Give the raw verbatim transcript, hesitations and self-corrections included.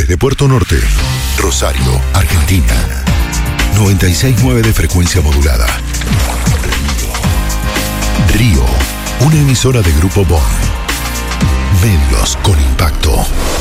Desde Puerto Norte, Rosario, Argentina. noventa y seis punto nueve de frecuencia modulada. Río, una emisora de Grupo Bon. Medios con impacto.